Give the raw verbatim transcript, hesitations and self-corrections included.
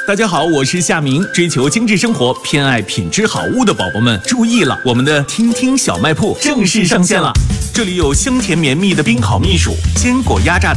大家好，我是夏明。追求精致生活、偏爱品质好物的宝宝们注意了，我们的听听小卖铺正式上线了。这里有香甜绵密的冰烤蜜薯、坚果压榨的